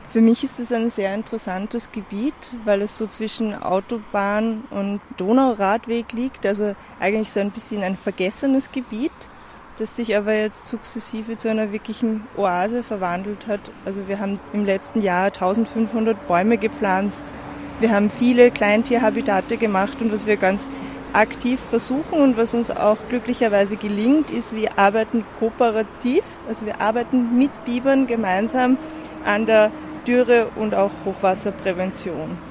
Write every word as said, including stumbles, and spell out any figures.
Für mich ist es ein sehr interessantes Gebiet, weil es so zwischen Autobahn und Donauradweg liegt, also eigentlich so ein bisschen ein vergessenes Gebiet, das sich aber jetzt sukzessive zu einer wirklichen Oase verwandelt hat. Also wir haben im letzten Jahr eintausendfünfhundert Bäume gepflanzt, wir haben viele Kleintierhabitate gemacht und was wir ganz aktiv versuchen und was uns auch glücklicherweise gelingt, ist, wir arbeiten kooperativ, also wir arbeiten mit Bibern gemeinsam an der Dürre- und auch Hochwasserprävention.